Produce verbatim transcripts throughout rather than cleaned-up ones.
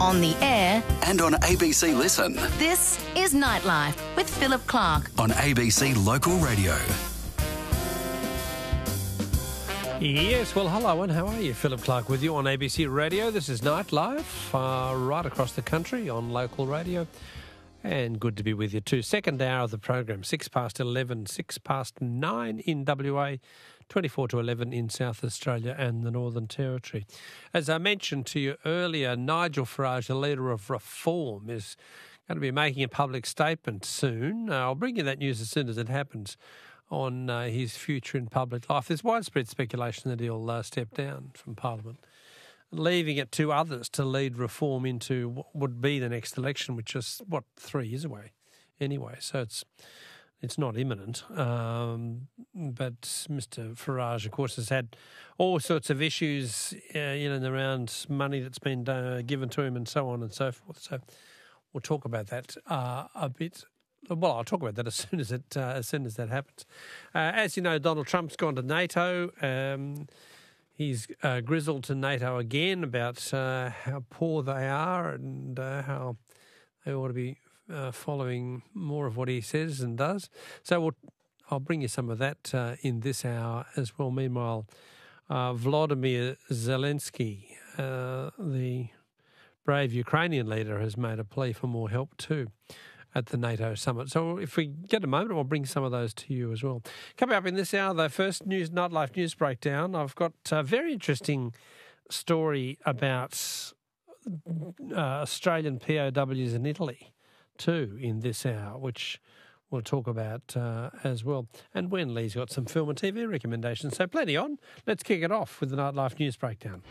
on the air and on A B C Listen. This is Nightlife with Philip Clark on A B C Local Radio. Yes, well, hello and how are you? Philip Clark with you on A B C Radio. This is Nightlife, uh, right across the country on local radio. And good to be with you too. Second hour of the program, six past eleven, six past nine in W A, twenty-four to eleven in South Australia and the Northern Territory. As I mentioned to you earlier, Nigel Farage, the leader of Reform, is going to be making a public statement soon. Uh, I'll bring you that news as soon as it happens on uh, his future in public life. There's widespread speculation that he'll uh, step down from Parliament, leaving it to others to lead Reform into what would be the next election, which is, what, three years away anyway. So it's it's not imminent. Um, but Mister Farage, of course, has had all sorts of issues uh, in and around money that's been uh, given to him and so on and so forth. So we'll talk about that uh, a bit. Well, I'll talk about that as soon as it uh, as soon as that happens. Uh, as you know, Donald Trump's gone to NATO. Um, he's uh, grizzled to NATO again about uh, how poor they are and uh, how they ought to be uh, following more of what he says and does. So we'll, I'll bring you some of that uh, in this hour as well. Meanwhile, uh, Volodymyr Zelensky, uh, the brave Ukrainian leader, has made a plea for more help too at the NATO summit. So if we get a moment, I'll bring some of those to you as well. Coming up in this hour, the first news, Nightlife News Breakdown, I've got a very interesting story about uh, Australian P O Ws in Italy too in this hour, which we'll talk about uh, as well. And Wen Lee's got some film and T V recommendations, so plenty on. Let's kick it off with the Nightlife News Breakdown.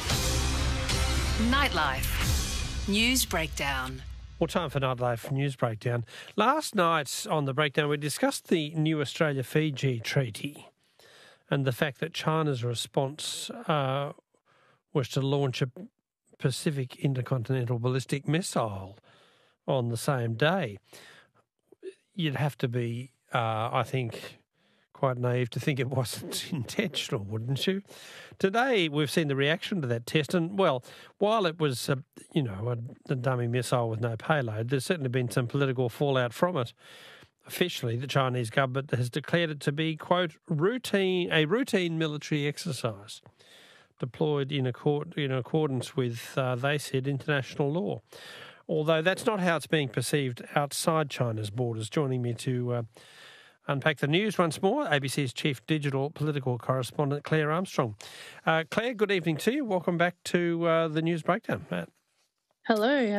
Nightlife News Breakdown. Well, time for Nightlife News Breakdown. Last night on the breakdown, we discussed the new Australia-Fiji Treaty and the fact that China's response uh, was to launch a Pacific intercontinental ballistic missile on the same day. You'd have to be, uh, I think, quite naive to think it wasn't intentional, wouldn't you? Today, we've seen the reaction to that test, and, well, while it was, a, you know, a, a dummy missile with no payload, there's certainly been some political fallout from it. Officially, the Chinese government has declared it to be, quote, routine a routine military exercise deployed in, accord, in accordance with, uh, they said, international law. Although that's not how it's being perceived outside China's borders. Joining me to uh, unpack the news once more, A B C's Chief Digital Political Correspondent, Claire Armstrong. Uh, Claire, good evening to you. Welcome back to uh, the News Breakdown. Matt. Hello,